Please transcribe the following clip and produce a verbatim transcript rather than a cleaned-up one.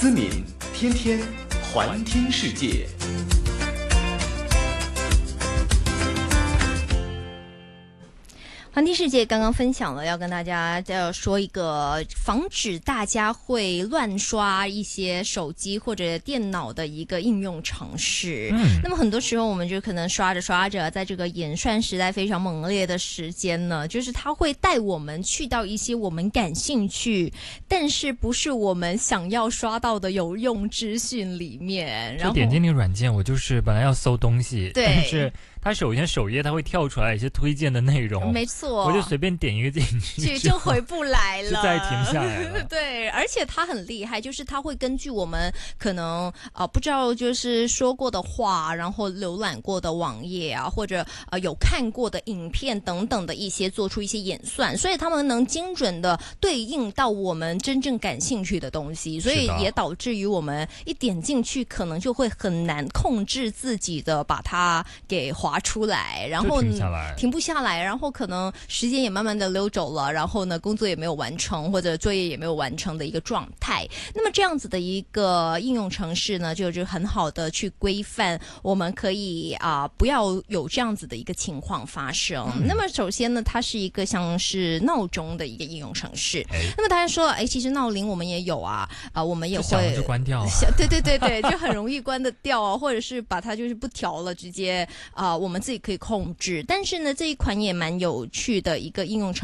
思敏天天环听世界。 环听世界刚刚分享了，要跟大家要说一个防止大家会乱刷一些手机或者电脑的一个应用程式。嗯，那么很多时候我们就可能刷着刷着，在这个演算时代非常猛烈的时间呢，就是它会带我们去到一些我们感兴趣，但是不是我们想要刷到的有用资讯里面。然后就点进那个软件，我就是本来要搜东西， 对， 但是它首先首页它会跳出来一些推荐的内容， 没错， 我就随便点一个进去就回不来了， 就再停下来了。 对，而且它很厉害，就是它会根据我们可能呃不知道就是说过的话，然后浏览过的网页啊，或者呃有看过的影片等等的一些做出一些演算，所以他们能精准的对应到我们真正感兴趣的东西，所以也导致于我们一点进去可能就会很难控制自己的把它给划出来，然后停下来停不下来，然后可能时间也慢慢的溜走了，然后呢工作也没有完成，或者作业也没有完成的一个状态。那么这样子的一个应用程式呢，就是很好的去规范我们可以啊、呃、不要有这样子的一个情况发生。嗯、那么首先呢，它是一个像是闹钟的一个应用程式。那么大家说，哎，其实闹铃我们也有啊，啊、呃、我们也会就响就关掉啊， 对对对对，就很容易关得掉啊，或者是把它就是不调了，直接啊、呃、我们自己可以控制。但是呢，这一款也蛮有趣的一个应用程式。